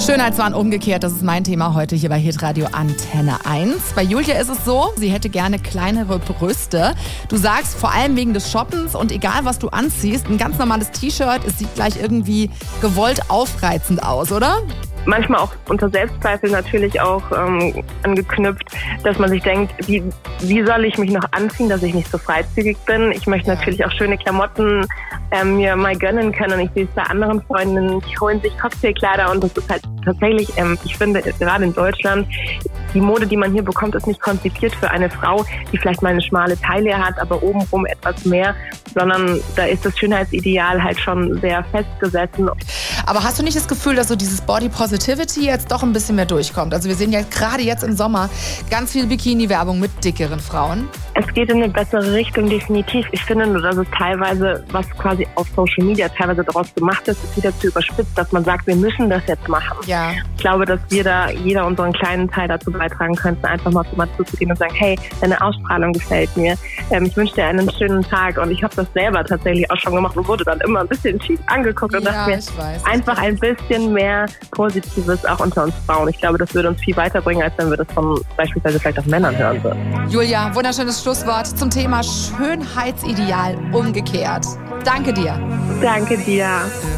Schönheitswahn umgekehrt, das ist mein Thema heute hier bei Hitradio Antenne 1. Bei Julia ist es so, sie hätte gerne kleinere Brüste. Du sagst, vor allem wegen des Shoppens und egal was du anziehst, ein ganz normales T-Shirt, es sieht gleich irgendwie gewollt aufreizend aus, oder? Manchmal auch unter Selbstzweifel natürlich auch angeknüpft, dass man sich denkt, wie soll ich mich noch anziehen, dass ich nicht so freizügig bin. Ich möchte natürlich auch schöne Klamotten mir mal gönnen können. Und ich sehe es bei anderen Freundinnen, die holen sich Cocktailkleider und das ist halt tatsächlich, ich finde gerade in Deutschland, die Mode, die man hier bekommt, ist nicht konzipiert für eine Frau, die vielleicht mal eine schmale Taille hat, aber obenrum etwas mehr, sondern da ist das Schönheitsideal halt schon sehr festgesessen. Aber hast du nicht das Gefühl, dass so dieses Body Positivity jetzt doch ein bisschen mehr durchkommt? Also wir sehen ja gerade jetzt im Sommer ganz viel Bikini-Werbung mit dickeren Frauen. Es geht in eine bessere Richtung, definitiv. Ich finde nur, dass es teilweise, was quasi auf Social Media teilweise daraus gemacht ist, ist wieder zu überspitzt, dass man sagt, wir müssen das jetzt machen. Ja. Ich glaube, dass wir da jeder unseren kleinen Teil dazu beitragen könnten, einfach mal zuzugehen und sagen, hey, deine Ausstrahlung gefällt mir. Ich wünsche dir einen schönen Tag. Und ich habe das selber tatsächlich auch schon gemacht und wurde dann immer ein bisschen schief angeguckt und dachte mir, einfach ein bisschen mehr Positives auch unter uns Frauen. Ich glaube, das würde uns viel weiterbringen, als wenn wir das von beispielsweise vielleicht auch Männern hören würden. Julia, wunderschönes Schlusswort zum Thema Schönheitsideal umgekehrt. Danke dir. Danke dir.